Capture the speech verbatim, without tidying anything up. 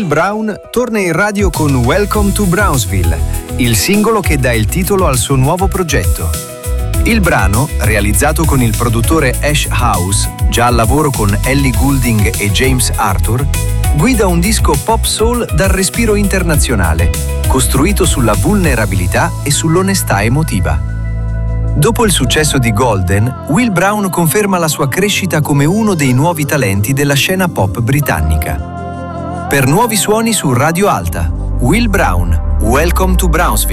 Will Brown torna in radio con Welcome to Brownsville, il singolo che dà il titolo al suo nuovo progetto. Il brano, realizzato con il produttore Ash House, già al lavoro con Ellie Goulding e James Arthur, guida un disco pop soul dal respiro internazionale, costruito sulla vulnerabilità e sull'onestà emotiva. Dopo il successo di Golden, Will Brown conferma la sua crescita come uno dei nuovi talenti della scena pop britannica. Per nuovi suoni su Radio Alta, Will Brown, Welcome to Brownsville.